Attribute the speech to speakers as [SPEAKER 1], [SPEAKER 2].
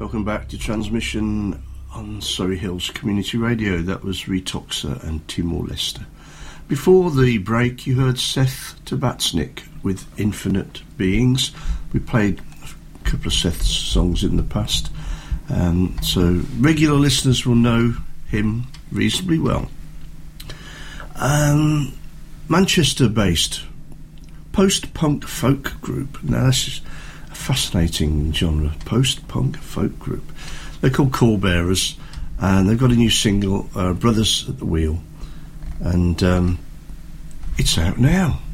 [SPEAKER 1] Welcome back to Transmission on Surrey Hills Community Radio. That was Retoxa and Timor Leste. Before the break, you heard Seth Tabatsnik with Infinite Beings. We played a couple of Seth's songs in the past, so regular listeners will know him reasonably well. Manchester-based post-punk folk group. Now, this is a fascinating genre, post-punk folk group. They're called Call Bearers, and they've got a new single, Brothers at the Wheel, and it's out now.